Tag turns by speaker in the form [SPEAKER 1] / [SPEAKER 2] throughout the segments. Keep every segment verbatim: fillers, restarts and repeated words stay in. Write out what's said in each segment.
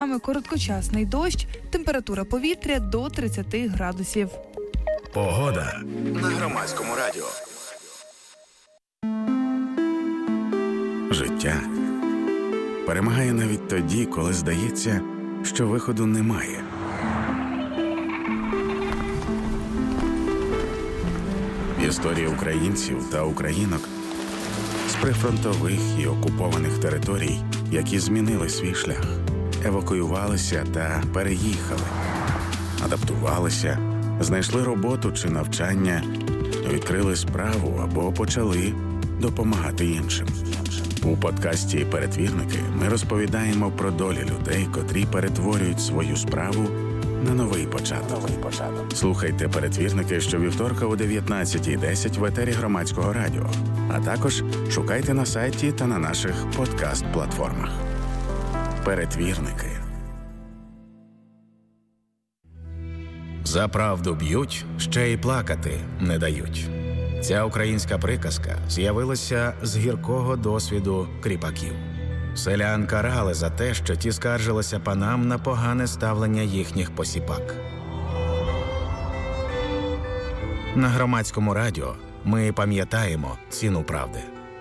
[SPEAKER 1] Місцями короткочасний дощ, температура повітря до тридцять градусів.
[SPEAKER 2] Погода на Громадському радіо. Життя перемагає навіть тоді, коли здається, що виходу немає. Історії українців та українок з прифронтових і окупованих територій, які змінили свій шлях, евакуювалися та переїхали, адаптувалися, знайшли роботу чи навчання, відкрили справу або почали допомагати іншим. У подкасті «Перетвірники» ми розповідаємо про долі людей, котрі перетворюють свою справу на новий початок. Слухайте «Перетвірники» щовівторка о дев'ятнадцятій десять в етері Громадського радіо, а також шукайте на сайті та на наших подкаст-платформах. «Перетвірники». За правду б'ють, ще й плакати не дають. Ця українська приказка з'явилася з гіркого досвіду кріпаків. Селян карали за те, що ті скаржилися панам на погане ставлення їхніх посіпак. На Громадському радіо ми пам'ятаємо ціну правди.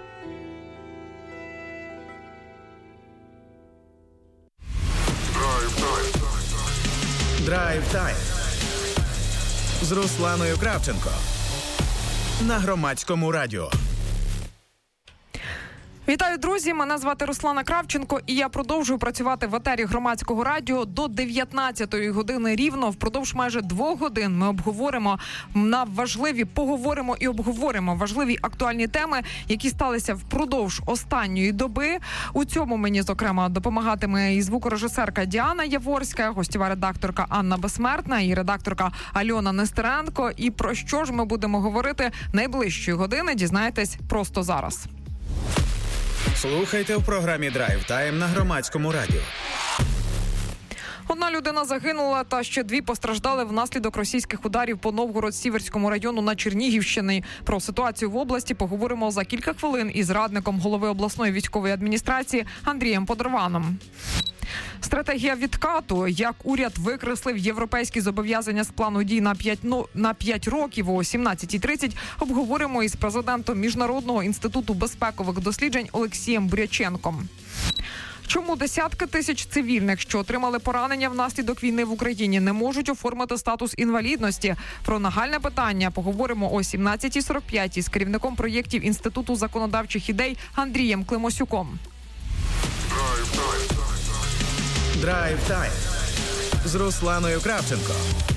[SPEAKER 2] Драйв-тайм з Русланою Кравченко на Громадському радіо.
[SPEAKER 3] Вітаю, друзі! Мене звати Руслана Кравченко, і я продовжую працювати в етері Громадського радіо до дев'ятнадцятої години рівно. Впродовж майже двох годин ми обговоримо на важливі, поговоримо і обговоримо важливі актуальні теми, які сталися впродовж останньої доби. У цьому мені, зокрема, допомагатиме і звукорежисерка Діана Яворська, гостєва редакторка Анна Безсмертна і редакторка Альона Нестеренко. І про що ж ми будемо говорити найближчої години, дізнаєтесь просто зараз.
[SPEAKER 2] Слухайте в програмі «Драйв-тайм» на Громадському радіо.
[SPEAKER 3] Одна людина загинула та ще дві постраждали внаслідок російських ударів по Новгород-Сіверському району на Чернігівщині. Про ситуацію в області поговоримо за кілька хвилин із радником голови обласної військової адміністрації Андрієм Подорваном. Стратегія відкату. Як уряд викреслив європейські зобов'язання з плану дій на п'ять, ну, на п'ять років о сімнадцятій тридцять обговоримо із президентом Міжнародного інституту безпекових досліджень Олексієм Буряченком. Чому десятки тисяч цивільних, що отримали поранення внаслідок війни в Україні, не можуть оформити статус інвалідності? Про нагальне питання поговоримо о сімнадцятій сорок п'ять із керівником проєктів Інституту законодавчих ідей Андрієм Климосюком.
[SPEAKER 2] Драйв-тайм з Русланою Кравченко.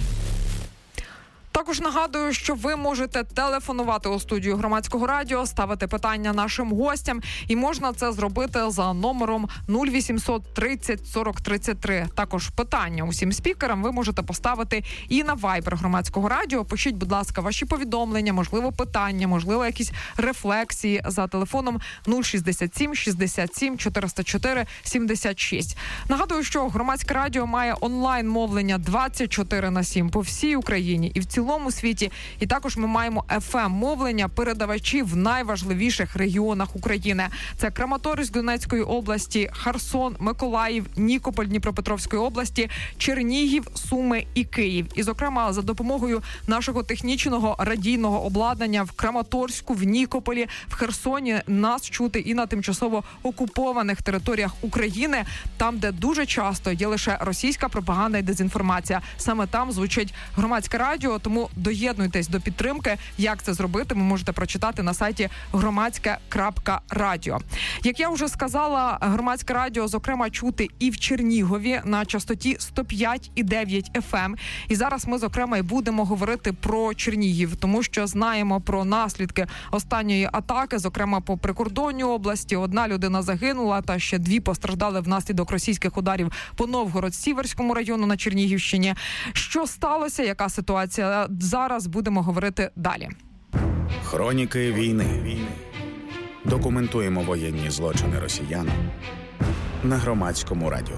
[SPEAKER 3] Також нагадую, що ви можете телефонувати у студію Громадського радіо, ставити питання нашим гостям, і можна це зробити за номером нуль вісімсот тридцять сорок тридцять три. Також питання усім спікерам ви можете поставити і на Viber Громадського радіо. Пишіть, будь ласка, ваші повідомлення, можливо, питання, можливо, якісь рефлексії за телефоном нуль шістдесят сім шістдесят сім чотириста чотири сімдесят шість. Нагадую, що Громадське радіо має онлайн-мовлення двадцять чотири на сім по всій Україні і в цілому цілому світі. І також ми маємо еф ем-мовлення передавачів в найважливіших регіонах України. Це Краматорськ Донецької області, Херсон, Миколаїв, Нікополь Дніпропетровської області, Чернігів, Суми і Київ. І, зокрема, за допомогою нашого технічного радійного обладнання в Краматорську, в Нікополі, в Херсоні нас чути і на тимчасово окупованих територіях України, там, де дуже часто є лише російська пропаганда і дезінформація. Саме там звучить Громадське радіо, тому доєднуйтесь до підтримки. Як це зробити, ви можете прочитати на сайті громадське крапка радіо. Як я вже сказала, Громадське радіо, зокрема, чути і в Чернігові на частоті сто п'ять і дев'ять еф ем. І зараз ми, зокрема, і будемо говорити про Чернігів, тому що знаємо про наслідки останньої атаки, зокрема, по прикордонню області. Одна людина загинула, та ще дві постраждали внаслідок російських ударів по Новгород-Сіверському району на Чернігівщині. Що сталося, яка ситуація? Зараз будемо говорити далі.
[SPEAKER 2] Хроніки війни. Документуємо воєнні злочини росіян на Громадському радіо.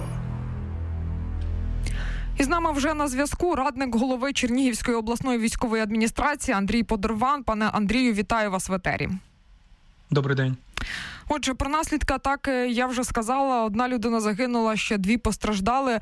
[SPEAKER 3] І з нами вже на зв'язку радник голови Чернігівської обласної військової адміністрації Андрій Подорван. Пане Андрію, вітаю вас в етері.
[SPEAKER 4] Добрий день.
[SPEAKER 3] Отже, про наслідки атаки я вже сказала. Одна людина загинула, ще дві постраждали.